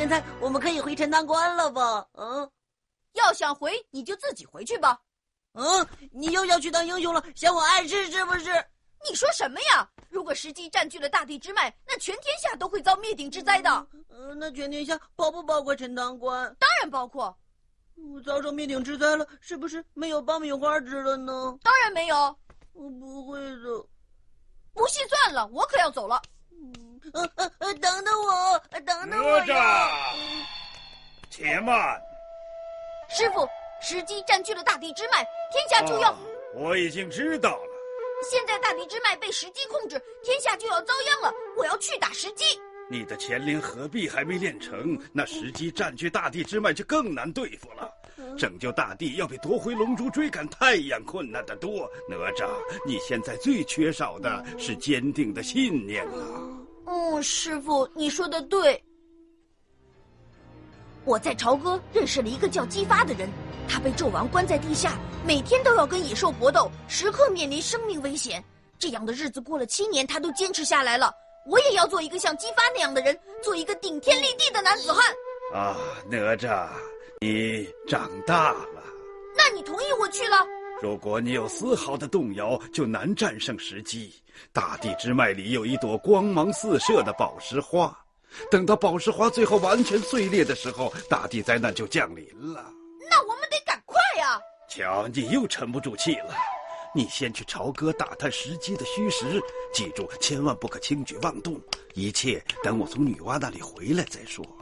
现在我们可以回陈塘关了吧？ 要想回，你就自己回去吧。 你又要去当英雄了，嫌我碍事是不是？ 你说什么呀？如果时机占据了大地之脉，那全天下都会遭灭顶之灾的。 那全天下包不包括陈塘关？ 当然包括。 遭受灭顶之灾了，是不是没有爆米花吃了呢？ 当然没有。 我不会的。 不信算了，我可要走了。 等等我，等等我呀！ 且慢。 师傅，时机占据了大地之脉，天下就要…… 我已经知道了。 现在大地之脉被时机控制，天下就要遭殃了。我要去打时机。 你的乾灵合璧还没练成，那时机占据大地之脉就更难对付了。拯救大地要比夺回龙珠追赶太阳困难得多。哪吒，你现在最缺少的是坚定的信念啊！ 师傅，你说的对。我在朝歌认识了一个叫姬发的人，他被纣王关在地下，每天都要跟野兽搏斗，时刻面临生命危险。这样的日子过了7年，他都坚持下来了。我也要做一个像姬发那样的人，做一个顶天立地的男子汉。 哪吒，你长大了。 那你同意我去了？ 如果你有丝毫的动摇，就难战胜时机。大地之脉里有一朵光芒四射的宝石花，等到宝石花最后完全碎裂的时候，大地灾难就降临了。 那我们得赶快呀！ 瞧，你又沉不住气了。你先去朝歌打探时机的虚实，记住千万不可轻举妄动，一切等我从女娲那里回来再说。